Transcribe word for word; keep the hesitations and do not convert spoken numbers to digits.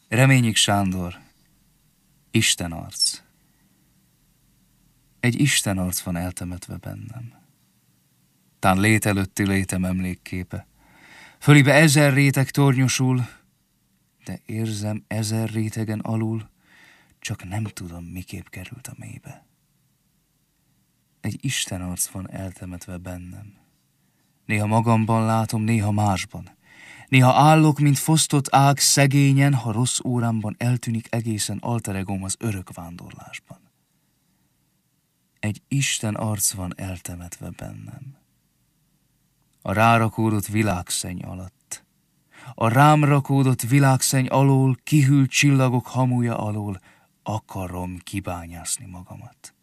Reményik Sándor, Istenarc. Egy istenarc van eltemetve bennem. Tán lét előtti létem emlékképe. Fölibe ezer réteg tornyosul, de érzem ezer rétegen alul, csak nem tudom, miképp került a mélybe. Egy istenarc van eltemetve bennem. Néha magamban látom, néha másban. Néha állok, mint fosztott ág szegényen, ha rossz órámban eltűnik egészen alteregóm az örök vándorlásban. Egy Isten arc van eltemetve bennem. A rárakódott világszenny alatt, a rám rakódott világszenny alól, kihűlt csillagok hamuja alól akarom kibányászni magamat.